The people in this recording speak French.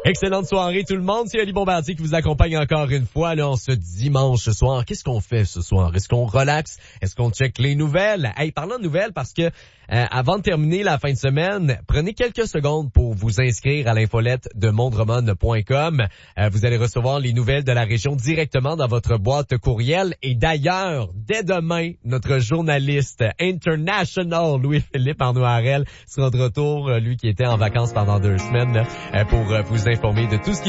Excellente soirée tout le monde. C'est Ali Bombardier qui vous accompagne encore une fois là, ce dimanche soir. Qu'est-ce qu'on fait ce soir? Est-ce qu'on relaxe? Est-ce qu'on check les nouvelles? Hey, parlons de nouvelles parce que avant de terminer la fin de semaine, prenez quelques secondes pour vous inscrire à l'infolette de mondremon.com. Vous allez recevoir les nouvelles de la région directement dans votre boîte courriel. Et d'ailleurs, dès demain, notre journaliste international Louis-Philippe Arnoirel sera de retour, lui qui était en vacances pendant 2 semaines, là, pour vous informer de tout ce qui